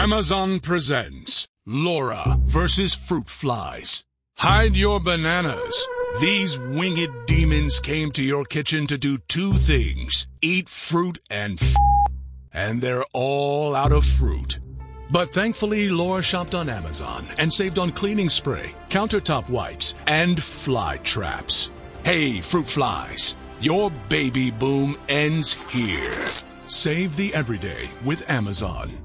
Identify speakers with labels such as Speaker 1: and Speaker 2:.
Speaker 1: Amazon presents Laura versus Fruit Flies. Hide your bananas. These winged demons came to your kitchen to do two things: eat fruit and and they're all out of fruit. But thankfully, Laura shopped on Amazon and saved on cleaning spray, countertop wipes, and fly traps. Hey, fruit flies, your baby boom ends here. Save the everyday with Amazon.